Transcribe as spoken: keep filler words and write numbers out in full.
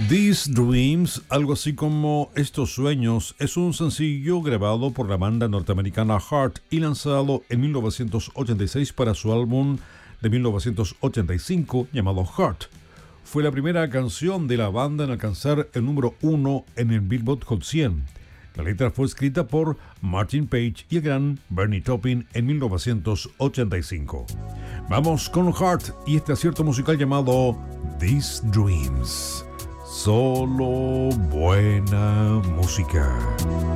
These Dreams, algo así como Estos Sueños, es un sencillo grabado por la banda norteamericana Heart y lanzado en mil novecientos ochenta y seis para su álbum de mil novecientos ochenta y cinco llamado Heart. Fue la primera canción de la banda en alcanzar el número uno en el Billboard Hot cien. La letra fue escrita por Martin Page y el gran Bernie Taupin en mil novecientos ochenta y cinco. Vamos con Heart y este acierto musical llamado These Dreams. Solo buena música.